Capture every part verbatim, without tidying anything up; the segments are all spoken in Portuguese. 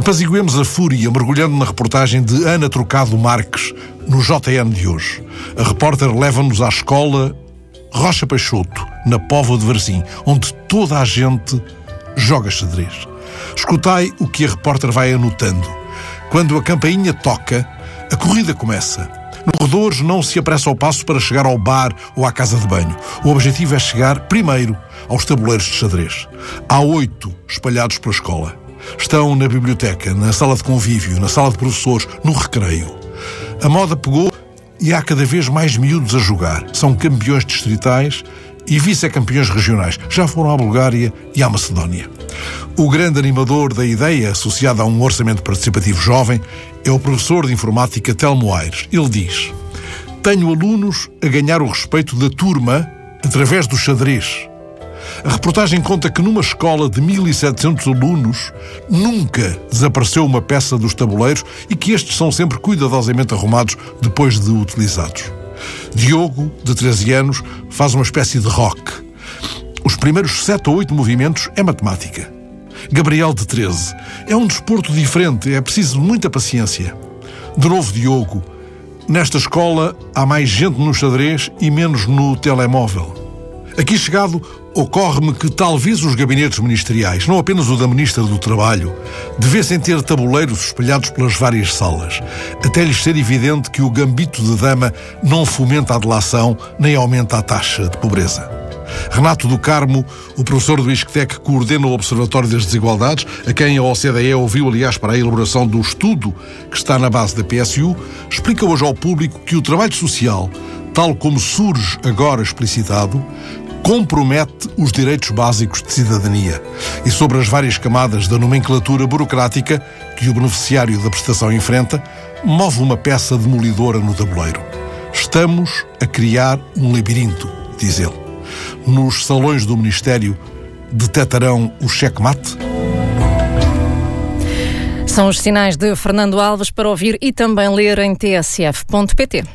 Apaziguemos a fúria mergulhando na reportagem de Ana Trocado Marques no J N de hoje. A repórter leva-nos à escola Rocha Peixoto, na Póvoa de Varzim, onde toda a gente joga xadrez. Escutai o que a repórter vai anotando. Quando a campainha toca, a corrida começa. No corredor não se apressa ao passo para chegar ao bar ou à casa de banho. O objetivo é chegar primeiro aos tabuleiros de xadrez. Há oito espalhados pela escola. Estão na biblioteca, na sala de convívio, na sala de professores, no recreio. A moda pegou e há cada vez mais miúdos a jogar. São campeões distritais e vice-campeões regionais. Já foram à Bulgária e à Macedónia. O grande animador da ideia, associada a um orçamento participativo jovem, é o professor de informática Telmo Aires. Ele diz: tenho alunos a ganhar o respeito da turma através do xadrez. A reportagem conta que numa escola de mil e setecentos alunos nunca desapareceu uma peça dos tabuleiros e que estes são sempre cuidadosamente arrumados depois de utilizados. Diogo, de treze anos, faz uma espécie de rock. Os primeiros sete ou oito movimentos é matemática. Gabriel, de treze, é um desporto diferente, é preciso muita paciência. De novo, Diogo, nesta escola há mais gente no xadrez e menos no telemóvel. Aqui chegado, ocorre-me que talvez os gabinetes ministeriais, não apenas o da Ministra do Trabalho, devessem ter tabuleiros espalhados pelas várias salas, até lhes ser evidente que o gambito de dama não fomenta a delação nem aumenta a taxa de pobreza. Renato do Carmo, o professor do ISCTEC, coordena o Observatório das Desigualdades, a quem a O C D E ouviu, aliás, para a elaboração do estudo que está na base da P S U, explica hoje ao público que o trabalho social, tal como surge agora explicitado, compromete os direitos básicos de cidadania e sobre as várias camadas da nomenclatura burocrática que o beneficiário da prestação enfrenta, move uma peça demolidora no tabuleiro. Estamos a criar um labirinto, diz ele. Nos salões do Ministério detetarão o checkmate? São os sinais de Fernando Alves para ouvir e também ler em t s f ponto p t.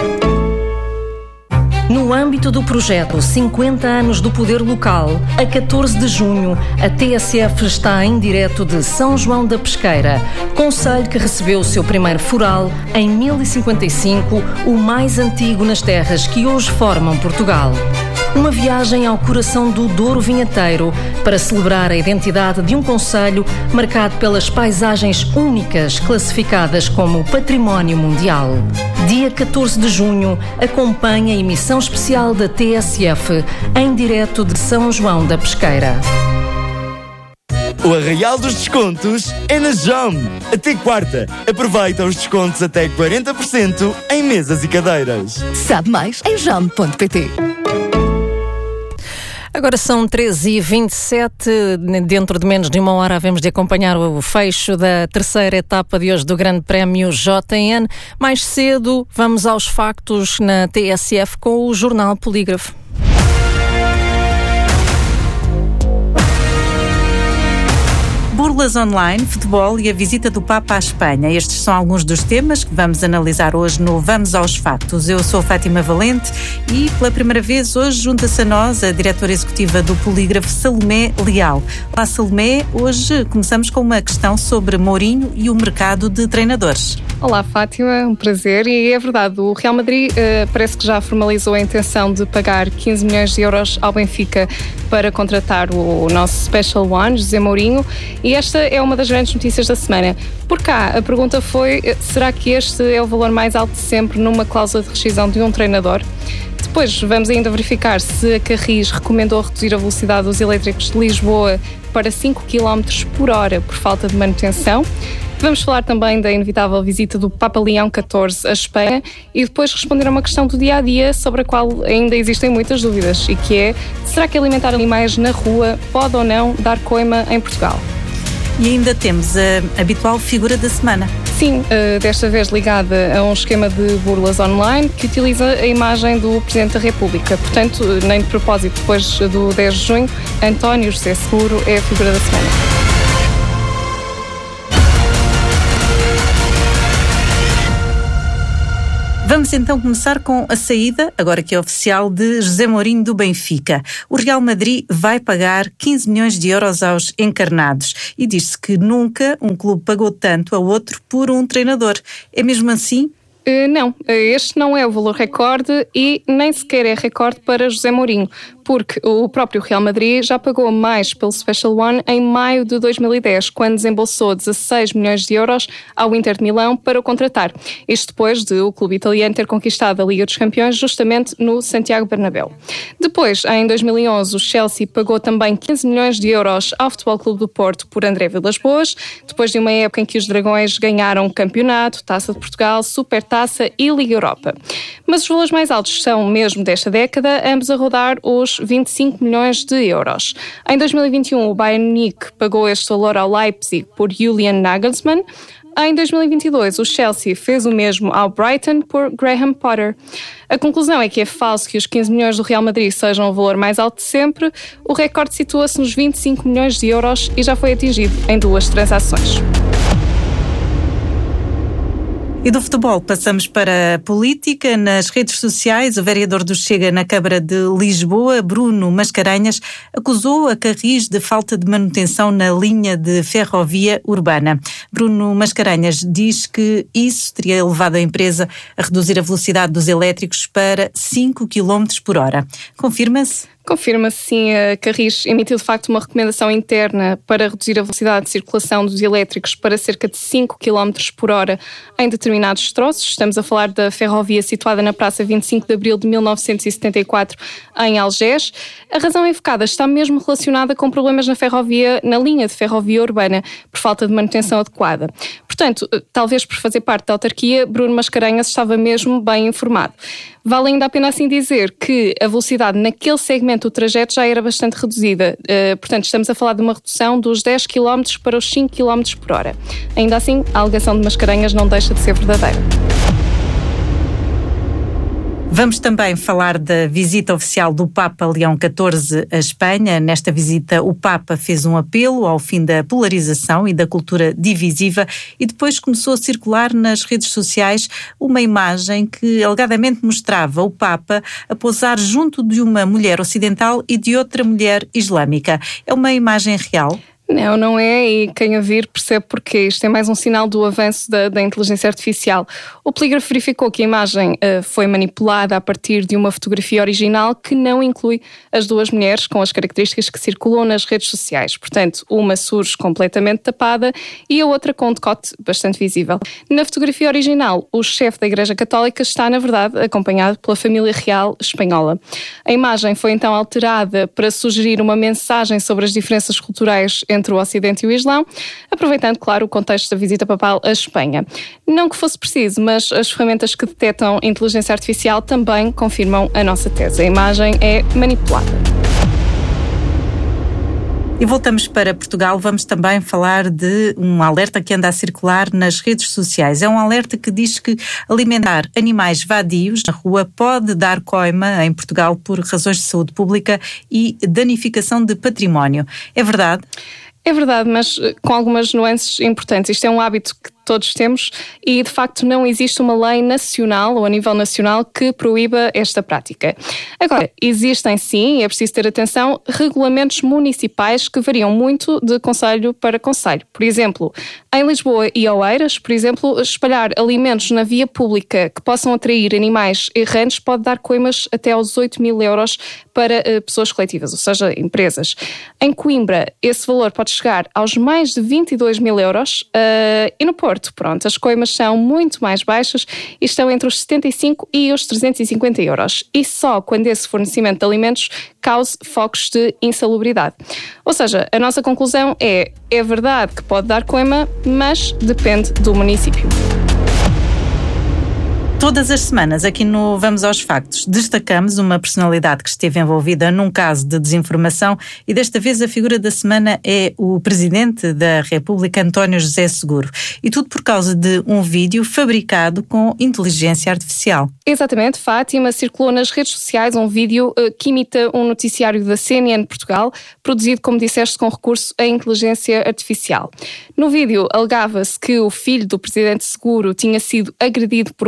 No âmbito do projeto cinquenta anos do Poder Local, a catorze de junho, a T S F está em direto de São João da Pesqueira, concelho que recebeu o seu primeiro foral em mil e cinquenta e cinco, o mais antigo nas terras que hoje formam Portugal. Uma viagem ao coração do Douro Vinheteiro para celebrar a identidade de um concelho marcado pelas paisagens únicas classificadas como Património Mundial. Dia catorze de junho, acompanha a emissão especial da T S F em direto de São João da Pesqueira. O Arraial dos Descontos é na Jom. Até quarta, aproveita os descontos até quarenta por cento em mesas e cadeiras. Sabe mais em jom ponto p t. Agora são treze e vinte e sete, dentro de menos de uma hora havemos de acompanhar o fecho da terceira etapa de hoje do Grande Prémio J N. Mais cedo vamos aos factos na T S F com o Jornal Polígrafo. Burlas online, futebol e a visita do Papa à Espanha. Estes são alguns dos temas que vamos analisar hoje no Vamos aos Factos. Eu sou Fátima Valente e pela primeira vez hoje junta-se a nós a diretora executiva do Polígrafo, Salomé Leal. Olá Salomé, hoje começamos com uma questão sobre Mourinho e o mercado de treinadores. Olá Fátima, um prazer. E é verdade, o Real Madrid uh, parece que já formalizou a intenção de pagar quinze milhões de euros ao Benfica para contratar o nosso Special One, José Mourinho, e esta é uma das grandes notícias da semana. Por cá, a pergunta foi, será que este é o valor mais alto de sempre numa cláusula de rescisão de um treinador? Depois vamos ainda verificar se a Carris recomendou reduzir a velocidade dos elétricos de Lisboa para cinco quilómetros por hora por falta de manutenção. Vamos falar também da inevitável visita do Papa Leão catorze à Espanha e depois responder a uma questão do dia-a-dia sobre a qual ainda existem muitas dúvidas, e que é, será que alimentar animais na rua pode ou não dar coima em Portugal? E ainda temos a habitual figura da semana. Sim, desta vez ligada a um esquema de burlas online que utiliza a imagem do Presidente da República. Portanto, nem de propósito, depois do dez de junho, António José Seguro é a figura da semana. Vamos então começar com a saída, agora que é oficial, de José Mourinho do Benfica. O Real Madrid vai pagar quinze milhões de euros aos encarnados e diz-se que nunca um clube pagou tanto a outro por um treinador. É mesmo assim? Uh, não, este não é o valor recorde e nem sequer é recorde para José Mourinho, porque o próprio Real Madrid já pagou mais pelo Special One em maio de dois mil e dez, quando desembolsou dezasseis milhões de euros ao Inter de Milão para o contratar. Isto depois de o clube italiano ter conquistado a Liga dos Campeões justamente no Santiago Bernabéu. Depois, em dois mil e onze, o Chelsea pagou também quinze milhões de euros ao Futebol Clube do Porto por André Vilas-Boas, depois de uma época em que os Dragões ganharam o campeonato, Taça de Portugal, Supertaça e Liga Europa. Mas os valores mais altos são mesmo desta década, ambos a rodar os vinte e cinco milhões de euros. Em dois mil e vinte e um, o Bayern Munique pagou este valor ao Leipzig por Julian Nagelsmann. Em dois mil e vinte e dois, o Chelsea fez o mesmo ao Brighton por Graham Potter. A conclusão é que é falso que os quinze milhões do Real Madrid sejam o valor mais alto de sempre. O recorde situa-se nos vinte e cinco milhões de euros e já foi atingido em duas transações. E do futebol passamos para a política. Nas redes sociais, o vereador do Chega na Câmara de Lisboa, Bruno Mascarenhas, acusou a Carris de falta de manutenção na linha de ferrovia urbana. Bruno Mascarenhas diz que isso teria levado a empresa a reduzir a velocidade dos elétricos para cinco quilómetros por hora. Confirma-se? Confirma-se sim, a Carris emitiu de facto uma recomendação interna para reduzir a velocidade de circulação dos elétricos para cerca de cinco quilómetros por hora em determinados troços. Estamos a falar da ferrovia situada na Praça vinte e cinco de Abril de mil novecentos e setenta e quatro em Algés. A razão evocada está mesmo relacionada com problemas na ferrovia, na linha de ferrovia urbana, por falta de manutenção adequada. Portanto, talvez por fazer parte da autarquia, Bruno Mascarenhas estava mesmo bem informado. Vale ainda a pena assim dizer que a velocidade naquele segmento do trajeto já era bastante reduzida. Uh, portanto, estamos a falar de uma redução dos dez quilómetros para os cinco quilómetros por hora. Ainda assim, a alegação de Mascarenhas não deixa de ser verdadeira. Vamos também falar da visita oficial do Papa Leão catorze à Espanha. Nesta visita, o Papa fez um apelo ao fim da polarização e da cultura divisiva e depois começou a circular nas redes sociais uma imagem que alegadamente mostrava o Papa a posar junto de uma mulher ocidental e de outra mulher islâmica. É uma imagem real? Não, não é, e quem a vir percebe porquê. Isto é mais um sinal do avanço da, da inteligência artificial. O polígrafo verificou que a imagem uh, foi manipulada a partir de uma fotografia original que não inclui as duas mulheres com as características que circulam nas redes sociais. Portanto, uma surge completamente tapada e a outra com um decote bastante visível. Na fotografia original, o chefe da Igreja Católica está, na verdade, acompanhado pela família real espanhola. A imagem foi então alterada para sugerir uma mensagem sobre as diferenças culturais entre entre o Ocidente e o Islão, aproveitando, claro, o contexto da visita papal à Espanha. Não que fosse preciso, mas as ferramentas que detectam inteligência artificial também confirmam a nossa tese. A imagem é manipulada. E voltamos para Portugal, vamos também falar de um alerta que anda a circular nas redes sociais. É um alerta que diz que alimentar animais vadios na rua pode dar coima em Portugal por razões de saúde pública e danificação de património. É verdade? É verdade, mas com algumas nuances importantes. Isto é um hábito que todos temos e, de facto, não existe uma lei nacional ou a nível nacional que proíba esta prática. Agora, existem sim, e é preciso ter atenção, regulamentos municipais que variam muito de concelho para concelho. Por exemplo, em Lisboa e Oeiras, por exemplo, espalhar alimentos na via pública que possam atrair animais errantes pode dar coimas até aos oito mil euros para uh, pessoas coletivas, ou seja, empresas. Em Coimbra, esse valor pode chegar aos mais de vinte e dois mil euros uh, e no Porto, pronto, as coimas são muito mais baixas e estão entre os setenta e cinco e os trezentos e cinquenta euros. E só quando esse fornecimento de alimentos cause focos de insalubridade. Ou seja, a nossa conclusão é, é verdade que pode dar coima, mas depende do município. Todas as semanas, aqui no Vamos aos Factos, destacamos uma personalidade que esteve envolvida num caso de desinformação e desta vez a figura da semana é o Presidente da República, António José Seguro. E tudo por causa de um vídeo fabricado com inteligência artificial. Exatamente, Fátima. Circulou nas redes sociais um vídeo uh, que imita um noticiário da C N N Portugal, produzido, como disseste, com recurso à inteligência artificial. No vídeo, alegava-se que o filho do Presidente Seguro tinha sido agredido por um homem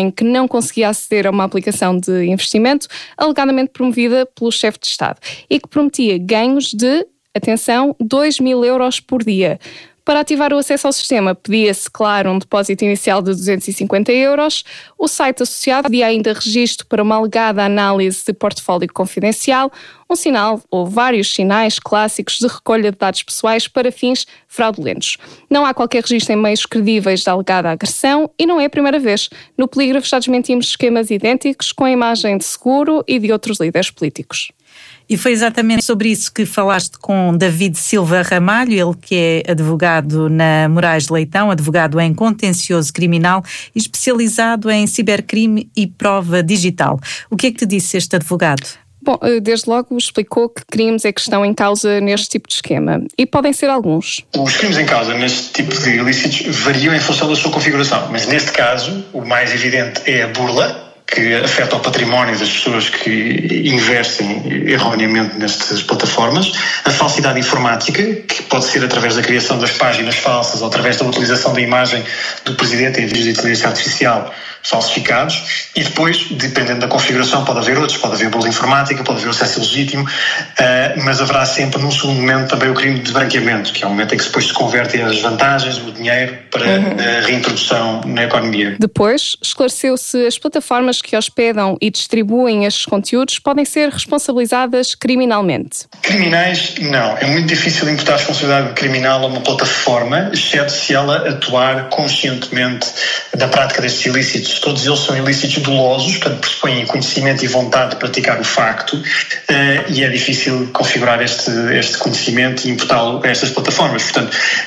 em que não conseguia aceder a uma aplicação de investimento, alegadamente promovida pelo chefe de Estado, e que prometia ganhos de, atenção, dois mil euros por dia. Para ativar o acesso ao sistema, pedia-se, claro, um depósito inicial de duzentos e cinquenta euros. O site associado pedia ainda registro para uma alegada análise de portfólio confidencial, um sinal ou vários sinais clássicos de recolha de dados pessoais para fins fraudulentos. Não há qualquer registro em meios credíveis da alegada agressão e não é a primeira vez. No polígrafo já desmentimos esquemas idênticos com a imagem de Seguro e de outros líderes políticos. E foi exatamente sobre isso que falaste com David Silva Ramalho, ele que é advogado na Moraes de Leitão, advogado em contencioso criminal e especializado em cibercrime e prova digital. O que é que te disse este advogado? Bom, desde logo explicou que crimes é que estão em causa neste tipo de esquema. E podem ser alguns. Os crimes em causa neste tipo de ilícitos variam em função da sua configuração. Mas neste caso, o mais evidente é a burla, que afeta o património das pessoas que investem erroneamente nestas plataformas, a falsidade informática, que pode ser através da criação das páginas falsas ou através da utilização da imagem do Presidente em vídeos de inteligência artificial falsificados, e depois, dependendo da configuração, pode haver outros, pode haver burla informática, pode haver acesso ilegítimo, uh, mas haverá sempre, num segundo momento, também o crime de branqueamento, que é o momento em que depois se converte as vantagens, o dinheiro, para uhum. a reintrodução na economia. Depois, esclareceu-se as plataformas que hospedam e distribuem estes conteúdos podem ser responsabilizadas criminalmente. Criminais, não. É muito difícil imputar responsabilidade criminal a uma plataforma, exceto se ela atuar conscientemente da prática destes ilícitos. Todos eles são ilícitos dolosos, portanto pressupõem conhecimento e vontade de praticar o facto, uh, e é difícil configurar este, este conhecimento e imputá-lo a estas plataformas. Portanto,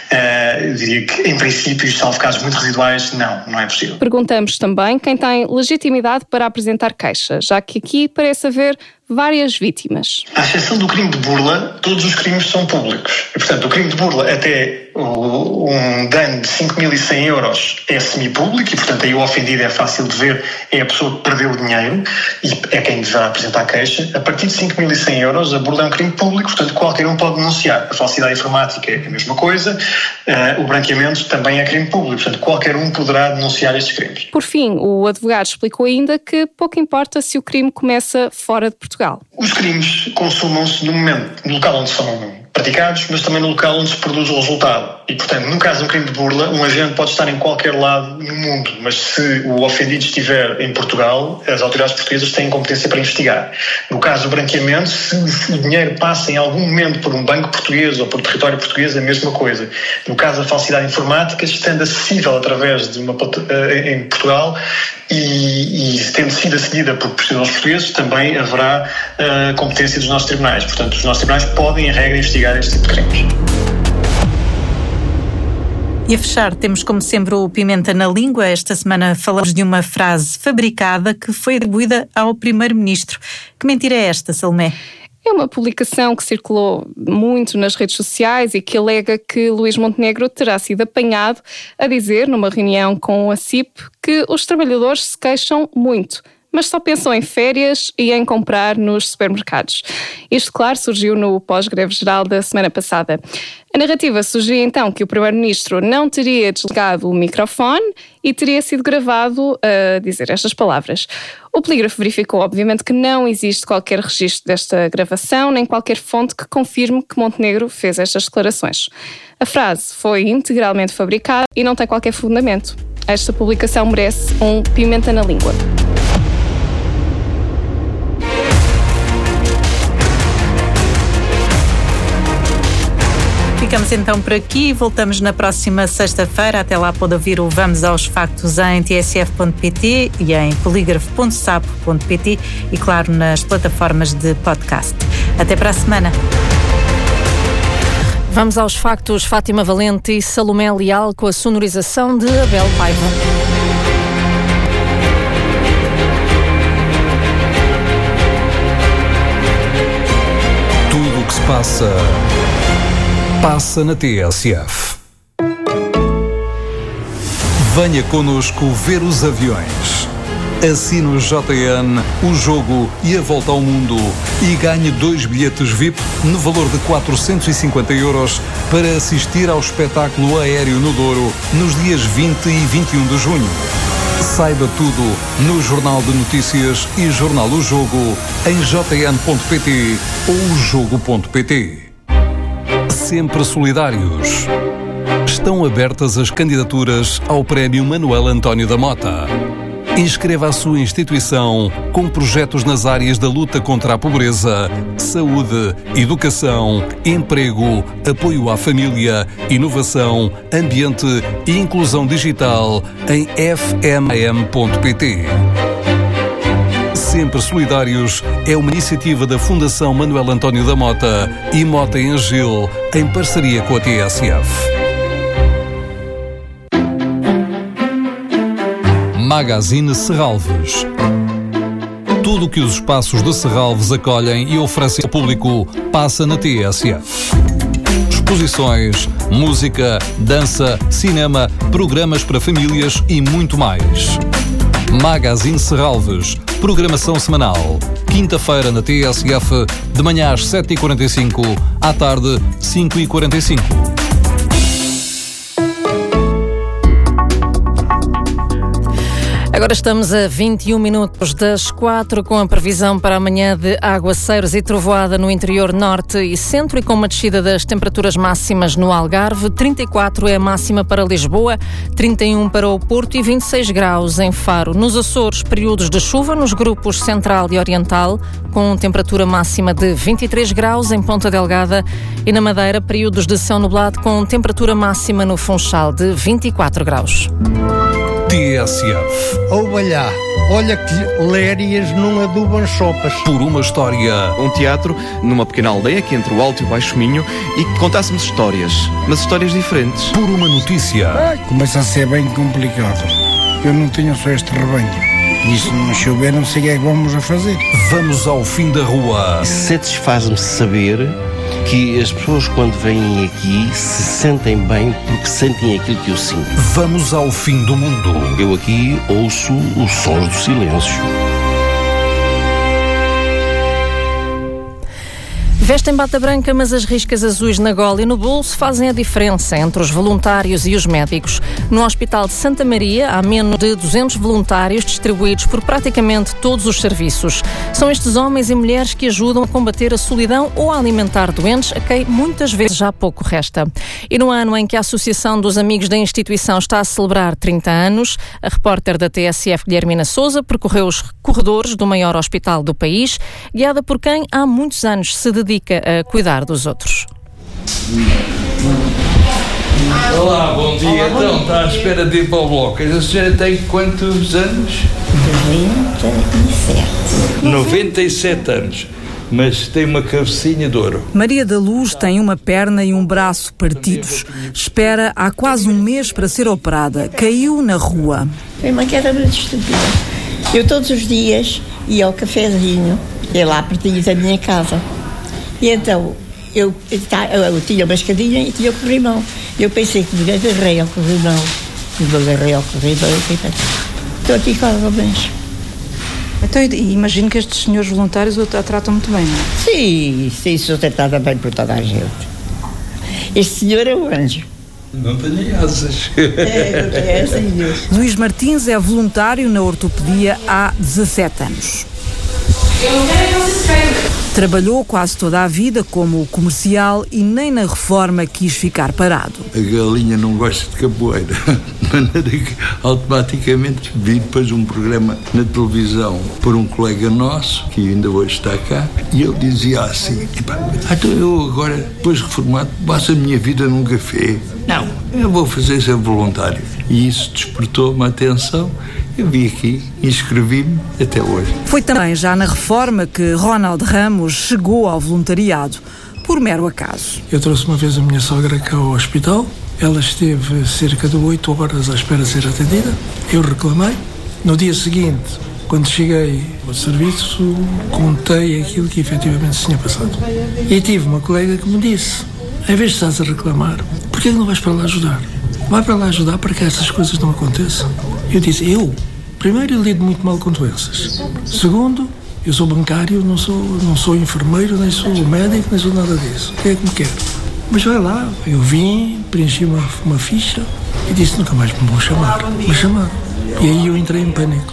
uh, diria que, em princípio, salvo casos muito residuais, não, não é possível. Perguntamos também quem tem legitimidade para apresentar queixa, já que aqui parece haver várias vítimas. À exceção do crime de burla, todos os crimes são públicos. E, portanto, o crime de burla, até um dano de cinco mil e cem euros é semipúblico e, portanto, aí o ofendido é fácil de ver, é a pessoa que perdeu o dinheiro e é quem deverá apresentar a queixa. A partir de cinco mil e cem euros, a burla é um crime público, portanto, qualquer um pode denunciar. A falsidade informática é a mesma coisa, uh, o branqueamento também é crime público, portanto, qualquer um poderá denunciar estes crimes. Por fim, o advogado explicou ainda que pouco importa se o crime começa fora de Portugal. Os crimes consumam-se no momento, no local onde são praticados, mas também no local onde se produz o resultado. E, portanto, no caso de um crime de burla, um agente pode estar em qualquer lado no mundo, mas se o ofendido estiver em Portugal, as autoridades portuguesas têm competência para investigar. No caso do branqueamento, se o dinheiro passa em algum momento por um banco português ou por território português, é a mesma coisa. No caso da falsidade informática, estando acessível através de uma em Portugal e, e tendo sido acedida por cidadãos portugueses, também haverá uh, competência dos nossos tribunais. Portanto, os nossos tribunais podem, em regra, investigar este tipo de crimes. E a fechar, temos como sempre o Pimenta na Língua. Esta semana falamos de uma frase fabricada que foi atribuída ao Primeiro-Ministro. Que mentira é esta, Salomé? É uma publicação que circulou muito nas redes sociais e que alega que Luís Montenegro terá sido apanhado a dizer, numa reunião com a C I P, que os trabalhadores se queixam muito, mas só pensam em férias e em comprar nos supermercados. Isto, claro, surgiu no pós-greve geral da semana passada. A narrativa sugeria então que o Primeiro-Ministro não teria desligado o microfone e teria sido gravado a dizer estas palavras. O polígrafo verificou, obviamente, que não existe qualquer registro desta gravação, nem qualquer fonte que confirme que Montenegro fez estas declarações. A frase foi integralmente fabricada e não tem qualquer fundamento. Esta publicação merece um Pimenta na Língua. Ficamos então por aqui e voltamos na próxima sexta-feira. Até lá pode ouvir o Vamos aos Factos em t s f ponto p t e em polígrafo ponto sapo ponto p t e, claro, nas plataformas de podcast. Até para a semana. Vamos aos Factos, Fátima Valente e Salomé Leal, com a sonorização de Abel Paiva. Tudo o que se passa, passa na T S F. Venha connosco ver os aviões. Assine o J N, o jogo e a volta ao mundo e ganhe dois bilhetes V I P no valor de quatrocentos e cinquenta euros para assistir ao espetáculo aéreo no Douro nos dias vinte e vinte e um de junho. Saiba tudo no Jornal de Notícias e Jornal O Jogo em j n ponto p t ou jogo ponto p t. Sempre solidários. Estão abertas as candidaturas ao Prémio Manuel António da Mota. Inscreva a sua instituição com projetos nas áreas da luta contra a pobreza, saúde, educação, emprego, apoio à família, inovação, ambiente e inclusão digital em f m a m ponto p t. Sempre Solidários é uma iniciativa da Fundação Manuel António da Mota e Mota em Gil, em parceria com a T S F. Magazine Serralves. Tudo o que os espaços de Serralves acolhem e oferecem ao público passa na T S F. Exposições, música, dança, cinema, programas para famílias e muito mais. Magazine Serralves. Programação semanal. Quinta-feira na T S F, de manhã às sete e quarenta e cinco, à tarde cinco e quarenta e cinco. Agora estamos a vinte e um minutos das quatro, com a previsão para amanhã de aguaceiros e trovoada no interior norte e centro e com uma descida das temperaturas máximas no Algarve. trinta e quatro é a máxima para Lisboa, trinta e um para o Porto e vinte e seis graus em Faro. Nos Açores, períodos de chuva nos grupos central e oriental, com temperatura máxima de vinte e três graus em Ponta Delgada, e na Madeira, períodos de céu nublado com temperatura máxima no Funchal de vinte e quatro graus. T S F. Olha, olha que lérias não adubam sopas. Por uma história. Um teatro numa pequena aldeia aqui entre o Alto e o Baixo Minho e que contássemos histórias, mas histórias diferentes. Por uma notícia. Ai, começa a ser bem complicado. Eu não tenho só este rebanho. E se não chover, não sei o que é que vamos a fazer. Vamos ao fim da rua. Satisfaz-me saber que as pessoas, quando vêm aqui, se sentem bem porque sentem aquilo que eu sinto. Vamos ao fim do mundo. Eu aqui ouço os sons do silêncio. Vestem bata branca, mas as riscas azuis na gola e no bolso fazem a diferença entre os voluntários e os médicos. No Hospital de Santa Maria, há menos de duzentos voluntários distribuídos por praticamente todos os serviços. São estes homens e mulheres que ajudam a combater a solidão ou a alimentar doentes a quem muitas vezes já pouco resta. E no ano em que a Associação dos Amigos da Instituição está a celebrar trinta anos, a repórter da T S F, Guilhermina Sousa, percorreu os corredores do maior hospital do país, guiada por quem há muitos anos se dedica a cuidar dos outros. Olá, bom dia. Olá, bom então, dia. Está à espera de ir para o bloco. A senhora tem quantos anos? noventa e sete. noventa e sete anos. Mas tem uma cabecinha de ouro. Maria da Luz tem uma perna e um braço partidos. Espera há quase um mês para ser operada. Caiu na rua. Foi uma queda muito estúpida. Eu todos os dias ia ao cafezinho, ia lá pertinho da minha casa. E então, eu, eu, eu tinha uma escadinha e tinha o corrimão. Eu pensei que me agarrei ao corrimão. E me agarrei ao corrimão e fiquei. Estou aqui quase ao mês. Então, imagino que estes senhores voluntários a tratam muito bem, não é? Sim, sim, sou tratada bem por toda a gente. Este senhor é um anjo. Não tenho asas. É, não tenho asas. Luís Martins é voluntário na ortopedia há dezassete anos. Eu não quero que você se escreva. Trabalhou quase toda a vida como comercial e nem na reforma quis ficar parado. A galinha não gosta de capoeira, de maneira que automaticamente vi depois um programa na televisão por um colega nosso, que ainda hoje está cá, e ele dizia assim: então eu agora, depois de reformado, passo a minha vida num café. Não, eu vou fazer ser voluntário. E isso despertou-me a atenção. Eu vim aqui, inscrevi-me até hoje. Foi também já na reforma que Ronald Ramos chegou ao voluntariado, por mero acaso. Eu trouxe uma vez a minha sogra cá ao hospital. Ela esteve cerca de oito horas à espera de ser atendida. Eu reclamei. No dia seguinte, quando cheguei ao serviço, contei aquilo que efetivamente se tinha passado. E tive uma colega que me disse: em vez de estás a reclamar, por que não vais para lá ajudar? Vai para lá ajudar para que essas coisas não aconteçam. Eu disse: eu, primeiro, eu lido muito mal com doenças. Segundo, eu sou bancário, não sou, não sou enfermeiro, nem sou médico, nem sou nada disso. O que é que me quer? Mas vai lá. Eu vim, preenchi uma, uma ficha e disse: nunca mais me vão chamar. Me chamaram. E aí eu entrei em pânico.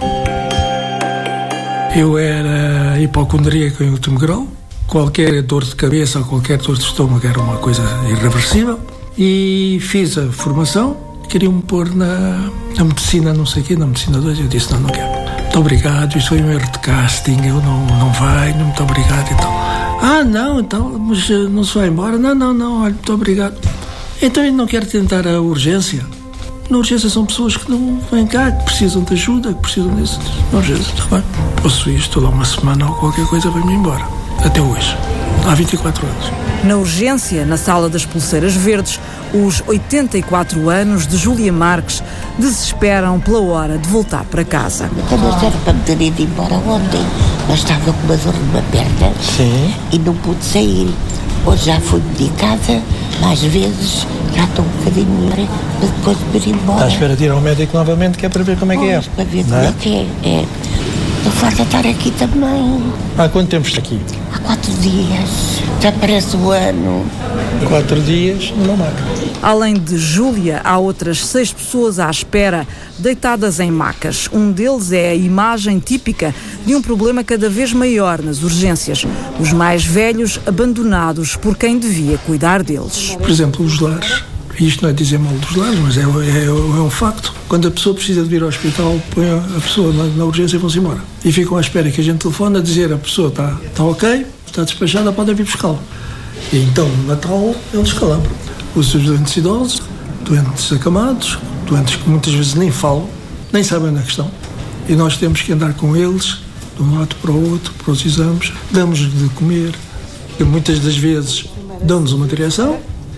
Eu era hipocondríaco em último grau. Qualquer dor de cabeça ou qualquer dor de estômago era uma coisa irreversível. E fiz a formação. Queriam-me pôr na, na medicina, não sei o quê, na medicina dois. Eu disse, não, não quero. Muito obrigado, isso foi um erro de casting. Eu não, não vai, muito obrigado e tal. Ah, não, então, mas não se vai embora? Não, não, não, olha, muito obrigado. Então eu não quero tentar a urgência. Na urgência são pessoas que não vêm cá, que precisam de ajuda, que precisam disso. Na urgência, está bem. Posso ir, estou lá uma semana ou qualquer coisa, vai-me embora. Até hoje. Há vinte e quatro anos. Na urgência, na sala das pulseiras verdes, os oitenta e quatro anos de Júlia Marques desesperam pela hora de voltar para casa. Mas era para me ter ido embora ontem, mas estava com uma dor numa perna. Sim. E não pude sair. Hoje já fui medicada, mais vezes, já estou um bocadinho melhor, mas depois de ir embora. Está à espera de ir ao médico novamente, que é para ver como é que é? Pois, para ver como é? é que é. é. Estou farta de estar aqui também. Há quanto tempo está aqui? Há quatro dias. Já parece o ano. Quatro dias, não marca. Além de Júlia, há outras seis pessoas à espera, deitadas em macas. Um deles é a imagem típica de um problema cada vez maior nas urgências. Os mais velhos abandonados por quem devia cuidar deles. Por exemplo, os lares. Isto não é dizer mal dos lares, mas é, é, é um facto. Quando a pessoa precisa de vir ao hospital, põe a pessoa na, na urgência e vão-se embora. E ficam à espera que a gente telefone a dizer a pessoa está tá ok, está despachada, podem vir buscá-la. E então, no Natal, é um descalabro. Os doentes idosos, doentes acamados, doentes que muitas vezes nem falam, nem sabem onde é que estão. E nós temos que andar com eles, de um lado para o outro, para os exames, damos-lhes de comer. E muitas das vezes dão-nos uma direção,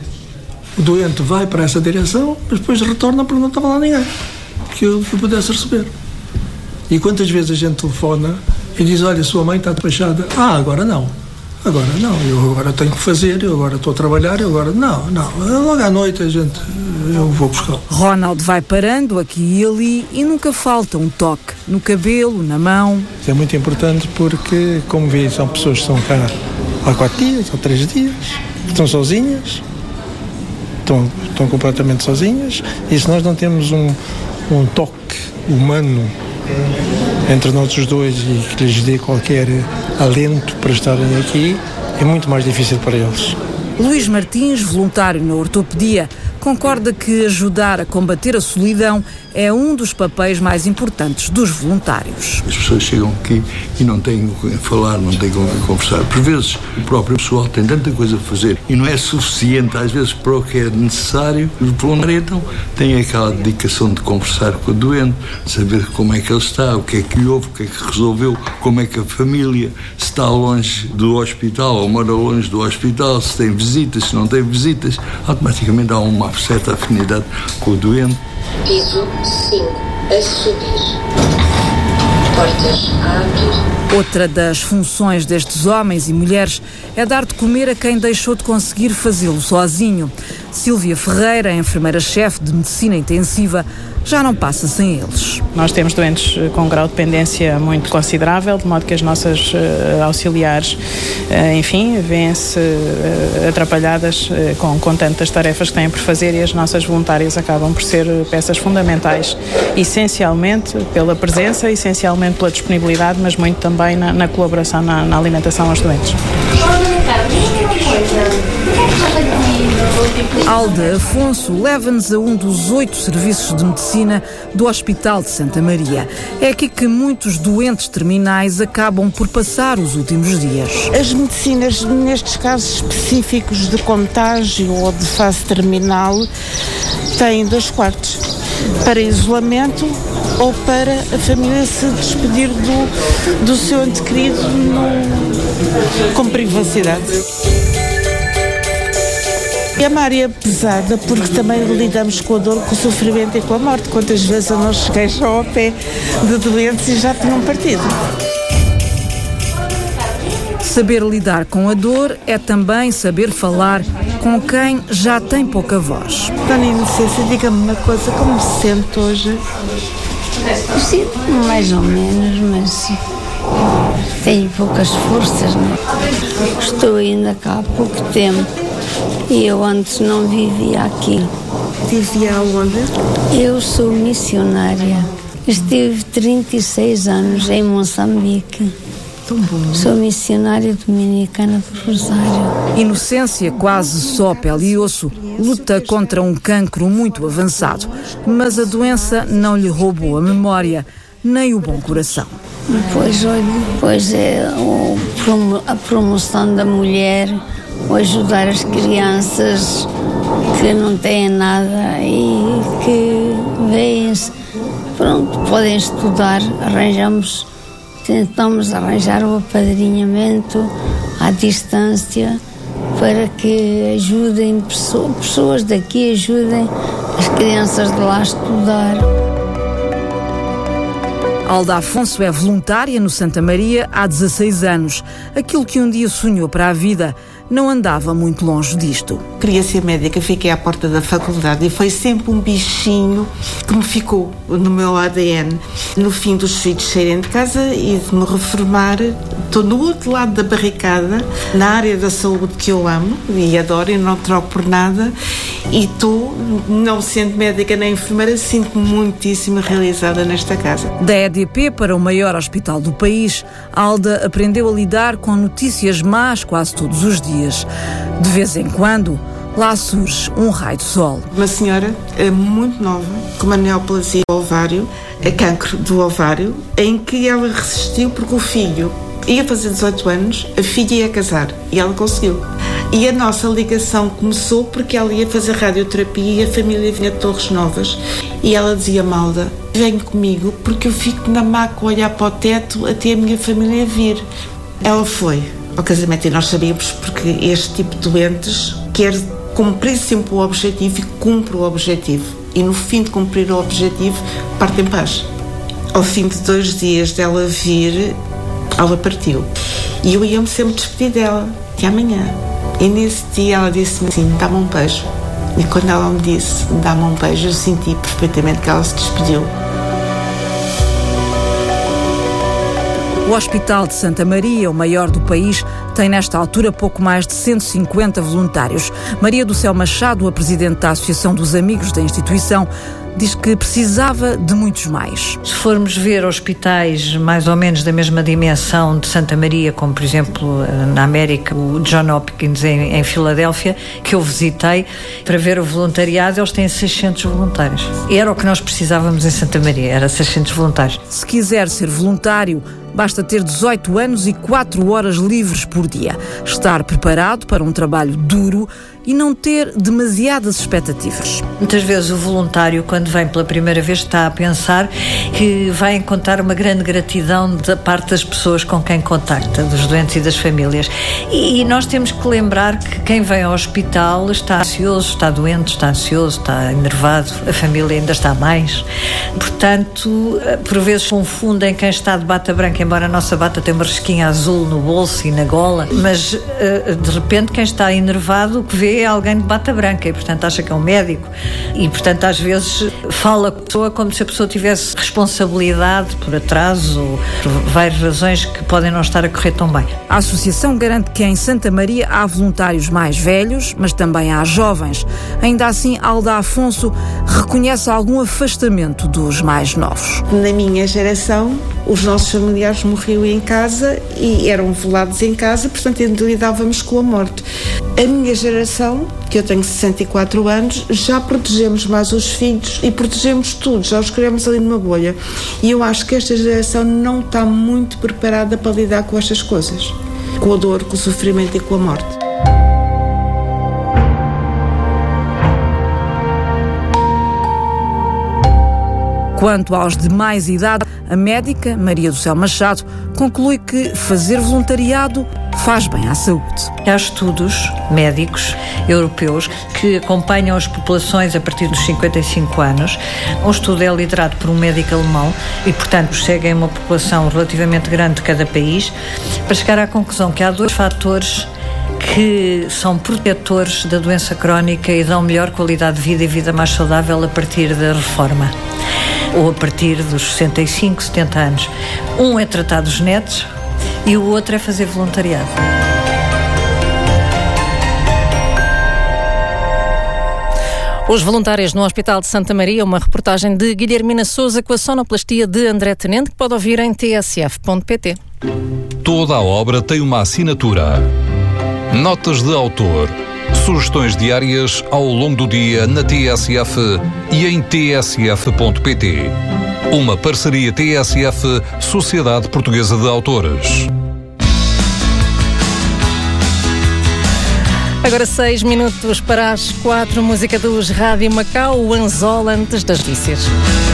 o doente vai para essa direção, mas depois retorna porque não estava lá ninguém que eu, que eu pudesse receber. E quantas vezes a gente telefona e diz, olha, sua mãe está despachada. Ah, agora não. Agora não, eu agora tenho que fazer, eu agora estou a trabalhar, eu agora... Não, não, logo à noite a gente... eu vou buscar. Ronald vai parando aqui e ali e nunca falta um toque no cabelo, na mão. É muito importante porque, como vê, são pessoas que estão cá há quatro dias, há três dias, estão sozinhas. Estão, estão completamente sozinhas, e se nós não temos um, um toque humano entre nós os dois e que lhes dê qualquer alento para estarem aqui, é muito mais difícil para eles. Luís Martins, voluntário na ortopedia, concorda que ajudar a combater a solidão é um dos papéis mais importantes dos voluntários. As pessoas chegam aqui e não têm com quem falar, não têm com quem conversar. Por vezes, o próprio pessoal tem tanta coisa a fazer e não é suficiente, às vezes, para o que é necessário. Os voluntários, então, têm aquela dedicação de conversar com o doente, saber como é que ele está, o que é que lhe houve, o que é que resolveu, como é que a família, se está longe do hospital ou mora longe do hospital, se tem visitas, se não tem visitas, automaticamente há uma certa afinidade com o doente. Piso cinco, a subir. Portas a abrir. Outra das funções destes homens e mulheres é dar de comer a quem deixou de conseguir fazê-lo sozinho. Sílvia Ferreira, enfermeira-chefe de medicina intensiva, já não passa sem eles. Nós temos doentes com um grau de dependência muito considerável, de modo que as nossas uh, auxiliares, uh, enfim, vêm-se uh, atrapalhadas uh, com, com tantas tarefas que têm por fazer, e as nossas voluntárias acabam por ser peças fundamentais, essencialmente pela presença, essencialmente pela disponibilidade, mas muito também na, na colaboração na, na alimentação aos doentes. Alda Afonso leva-nos a um dos oito serviços de medicina do Hospital de Santa Maria. É aqui que muitos doentes terminais acabam por passar os últimos dias. As medicinas, nestes casos específicos de contágio ou de fase terminal, têm dois quartos, para isolamento ou para a família se despedir do, do seu ente querido no, com privacidade. É uma área pesada porque também lidamos com a dor, com o sofrimento e com a morte. Quantas vezes eu não cheguei só ao pé de doentes e já tinham partido. Saber lidar com a dor é também saber falar com quem já tem pouca voz. Dona Inocência, diga-me uma coisa, como se sente hoje? Eu sinto mais ou menos, mas tenho poucas forças, não? Estou ainda cá há pouco tempo e eu antes não vivia aqui. Vivia onde? Eu sou missionária. Estive trinta e seis anos em Moçambique. Tão bom. Sou missionária dominicana do Rosário. Inocência, quase só pele e osso, luta contra um cancro muito avançado, mas a doença não lhe roubou a memória, nem o bom coração. Pois, olha, pois é o, a promoção da mulher, o ajudar as crianças que não têm nada e que vêm, pronto, podem estudar, arranjamos, tentamos arranjar o apadrinhamento à distância para que ajudem, pessoas daqui ajudem as crianças de lá a estudar. Alda Afonso é voluntária no Santa Maria há dezasseis anos. Aquilo que um dia sonhou para a vida não andava muito longe disto. Queria ser médica, fiquei à porta da faculdade e foi sempre um bichinho que me ficou no meu A D N. No fim dos filhos saírem de casa e de me reformar, estou no outro lado da barricada, na área da saúde que eu amo e adoro e não troco por nada, e estou, não sendo médica nem enfermeira, sinto-me muitíssimo realizada nesta casa. Da E D P para o maior hospital do país, Alda aprendeu a lidar com notícias más quase todos os dias. De vez em quando, lá surge um raio de sol. Uma senhora muito nova, com uma neoplasia do ovário, a cancro do ovário, em que ela resistiu porque o filho ia fazer dezoito anos, a filha ia casar e ela conseguiu. E a nossa ligação começou porque ela ia fazer radioterapia e a família vinha de Torres Novas e ela dizia: Alda, vem comigo porque eu fico na maca a olhar para o teto até a minha família vir. Ela foi ao casamento e nós sabíamos, porque este tipo de doentes quer cumprir sempre o objetivo e cumpre o objetivo. E no fim de cumprir o objetivo, parte em paz. Ao fim de dois dias dela vir, ela partiu. E eu ia-me sempre despedir dela, até amanhã. E nesse dia ela disse-me assim: dá-me um beijo. E quando ela me disse dá-me um beijo, eu senti perfeitamente que ela se despediu. O Hospital de Santa Maria, o maior do país, tem nesta altura pouco mais de cento e cinquenta voluntários. Maria do Céu Machado, a presidente da Associação dos Amigos da instituição, diz que precisava de muitos mais. Se formos ver hospitais mais ou menos da mesma dimensão de Santa Maria, como por exemplo na América, o John Hopkins em, em Filadélfia, que eu visitei para ver o voluntariado, eles têm seiscentos voluntários. Era o que nós precisávamos em Santa Maria, era seiscentos voluntários. Se quiser ser voluntário, basta ter dezoito anos e quatro horas livres por dia, estar preparado para um trabalho duro e não ter demasiadas expectativas. Muitas vezes o voluntário, quando vem pela primeira vez, está a pensar que vai encontrar uma grande gratidão da parte das pessoas com quem contacta, dos doentes e das famílias. E nós temos que lembrar que quem vem ao hospital está ansioso, está doente, está ansioso, está enervado, a família ainda está mais. Portanto, por vezes confundem quem está de bata branca, embora a nossa bata tenha uma resquinha azul no bolso e na gola, mas de repente quem está enervado, o que vê é alguém de bata branca e, portanto, acha que é um médico e, portanto, às vezes fala com a pessoa como se a pessoa tivesse responsabilidade por atraso ou por várias razões que podem não estar a correr tão bem. A associação garante que em Santa Maria há voluntários mais velhos, mas também há jovens. Ainda assim, Alda Afonso reconhece algum afastamento dos mais novos. Na minha geração, os nossos familiares morriam em casa e eram velados em casa, portanto, lidávamos com a morte. A minha geração, que eu tenho sessenta e quatro anos, já protegemos mais os filhos e protegemos tudo, já os criamos ali numa bolha. E eu acho que esta geração não está muito preparada para lidar com estas coisas, com a dor, com o sofrimento e com a morte. Quanto aos de mais idade, a médica Maria do Céu Machado conclui que fazer voluntariado faz bem à saúde. Há estudos médicos europeus que acompanham as populações a partir dos cinquenta e cinco anos. Um estudo é liderado por um médico alemão e, portanto, seguem uma população relativamente grande de cada país para chegar à conclusão que há dois fatores que são protetores da doença crónica e dão melhor qualidade de vida e vida mais saudável a partir da reforma, ou a partir dos sessenta e cinco, setenta anos. Um é tratar dos netos e o outro é fazer voluntariado. Os voluntários no Hospital de Santa Maria, uma reportagem de Guilhermina Sousa com a sonoplastia de André Tenente, que pode ouvir em t s f ponto p t. Toda a obra tem uma assinatura. Notas de autor. Sugestões diárias ao longo do dia na T S F e em t s f ponto p t. Uma parceria T S F, Sociedade Portuguesa de Autores. Agora seis minutos para as quatro, música dos Rádio Macau, o Anzola antes das notícias.